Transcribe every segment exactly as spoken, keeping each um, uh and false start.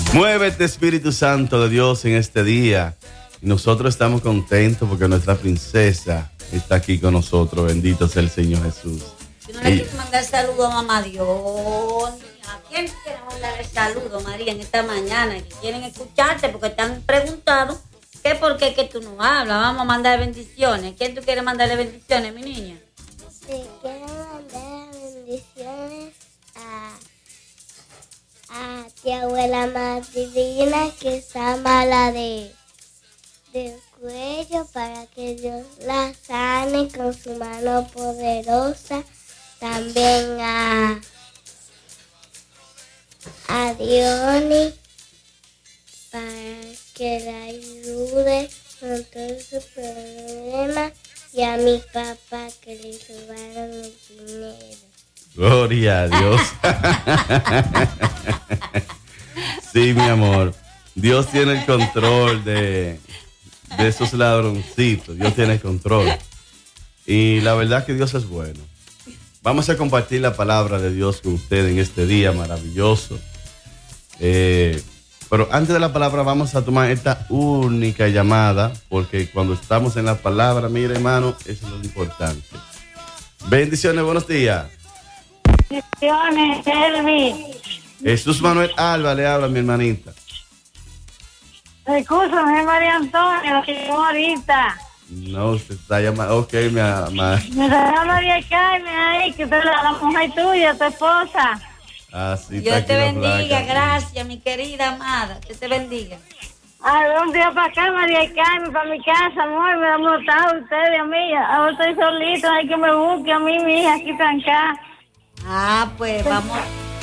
Muévete, Espíritu Santo de Dios, en este día. Y nosotros estamos contentos porque nuestra princesa está aquí con nosotros. Bendito sea el Señor Jesús. Si no le quieres mandar saludo a mamá Dios, ¿a quién quiere mandarle saludo, María, en esta mañana? Que quieren escucharte porque te han preguntado que por qué que tú no hablas. Vamos a mandar bendiciones. ¿Quién tú quieres mandarle bendiciones, mi niña? Sí, quiero mandar bendiciones a, a tía abuela más divina que está mala de, del cuello para que Dios la sane con su mano poderosa. También a, a Diony para que la ayude con todos sus problemas y a mi papá que le robaron el dinero. Gloria a Dios. Sí, mi amor. Dios tiene el control de, de esos ladroncitos. Dios tiene el control. Y la verdad que Dios es bueno. Vamos a compartir la palabra de Dios con ustedes en este día maravilloso. Eh, pero antes de la palabra vamos a tomar esta única llamada, porque cuando estamos en la palabra, mire hermano, eso es lo importante. Bendiciones, buenos días. Bendiciones, Elvi. Jesús Manuel Alba le habla a mi hermanita. Escúchame, María Antonia, lo que llegó ahorita. No, usted está llamando. Ok, mi amada. Me da María Carmen ahí, que es la, la mujer tuya, tu esposa. Ah, sí, Dios te bendiga, flaca. gracias, mi querida amada. Que te bendiga. Ay, un día para acá, María Carmen, para mi casa, amor, me han botado ustedes a mí. Ahora estoy solito, hay que me busque a mí, mi hija, aquí trancada. Ah, pues vamos.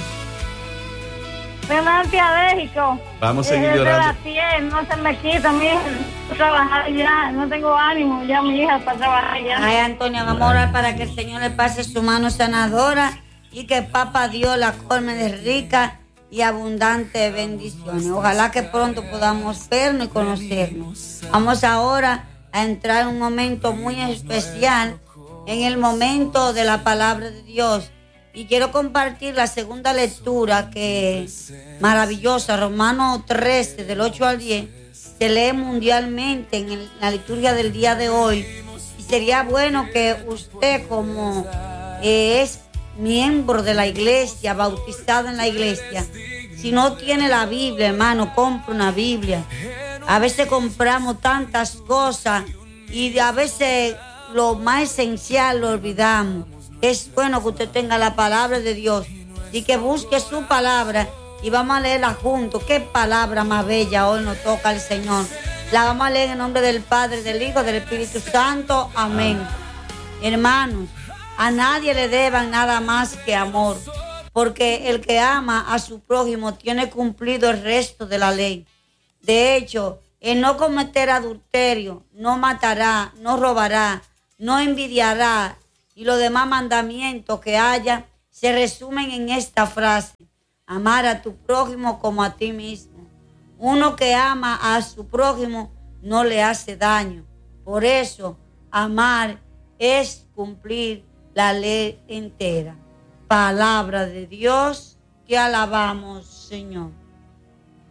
Me antialérgico. Vamos a seguir Eh, llorando. de la piel, no se me quita, mi hija. Trabajar ya, no tengo ánimo ya, mi hija, para trabajar ya. Ay, Antonia, vamos a orar para que el Señor le pase su mano sanadora y que Papá Dios la colme de rica y abundante bendiciones. Ojalá que pronto podamos vernos y conocernos. Vamos ahora a entrar en un momento muy especial, en el momento de la palabra de Dios. Y quiero compartir la segunda lectura, que es maravillosa, Romanos trece, del ocho al diez. Se lee mundialmente en el, la liturgia del día de hoy. Y sería bueno que usted, como eh, es miembro de la iglesia, bautizado en la iglesia, si no tiene la Biblia, hermano, compre una Biblia. A veces compramos tantas cosas y a veces lo más esencial lo olvidamos. Es bueno que usted tenga la palabra de Dios y que busque su palabra y vamos a leerla juntos. Qué palabra más bella hoy nos toca el Señor. La vamos a leer en nombre del Padre, del Hijo, del Espíritu Santo. Amén. Hermanos, a nadie le deban nada más que amor, porque el que ama a su prójimo tiene cumplido el resto de la ley. De hecho, el no cometer adulterio, no matará, no robará, no envidiará, y los demás mandamientos que haya se resumen en esta frase: amar a tu prójimo como a ti mismo. Uno que ama a su prójimo no le hace daño. Por eso, amar es cumplir la ley entera. Palabra de Dios, te alabamos, Señor.